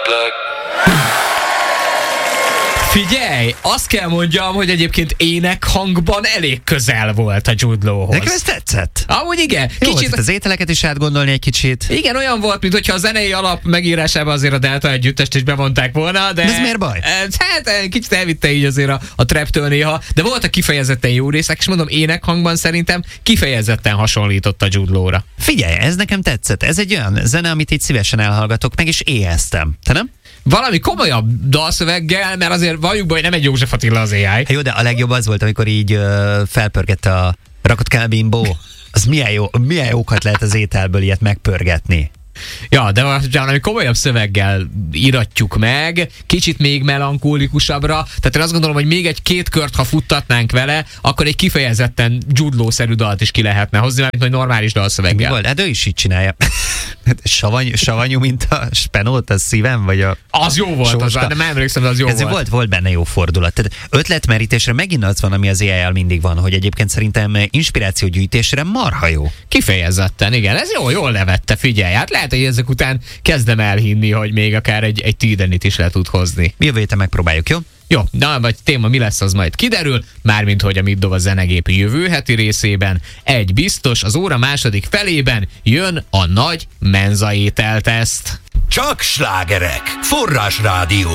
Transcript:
szeretlek. Figyelj, azt kell mondjam, hogy egyébként énekhangban elég közel volt a Jude Lawhoz. Nekem ez tetszett. Amúgy igen. Jó, kicsit az ételeket is átgondolni egy kicsit. Igen, olyan volt, mintha a zenei alap megírásában azért a Delta együttest is bevonták volna, de... Ez miért baj? Hát kicsit elvitte így azért a traptől néha, de voltak kifejezetten jó részek, és mondom, énekhangban szerintem kifejezetten hasonlított a Jude Law-ra. Figyelj, ez nekem tetszett. Ez egy olyan zene, amit így szívesen elhallgatok, meg is éheztem. Te nem? Valami komolyabb dalszöveggel, mert azért valljuk be, hogy nem egy József Attila az AI. Hát jó, de a legjobb az volt, amikor így felpörgette a rakott kelbimbó. Az milyen jókat lehet az ételből ilyet megpörgetni. Ja, de valami komolyabb szöveggel íratjuk meg, kicsit még melankólikusabbra, tehát én azt gondolom, hogy még egy-két kört, ha futtatnánk vele, akkor egy kifejezetten Jude Law-szerű dalt is ki lehetne hozni, mert egy normális dalszöveggel. Volt? Hát ő is így csinálja. Savanyú, mint a spenót, az szívem, vagy a... Az jó volt, az, nem emlékszem, de az jó volt. Volt benne jó fordulat. Tehát ötletmerítésre megint az van, ami az AI-jal mindig van, hogy egyébként szerintem inspirációgyűjtésre marha jó. Kifejezetten, igen, ez jól levette, figyelj, hát lehet, hogy ezek után kezdem elhinni, hogy még akár egy Tidenit is le tud hozni. Jövő héten megpróbáljuk, jó? Jó, na, vagy téma mi lesz, az majd kiderül, mármint hogy a Mit dob a zenegép jövő heti részében. Egy biztos, az óra második felében jön a nagy menza ételteszt. Csak slágerek. Forrás Rádió.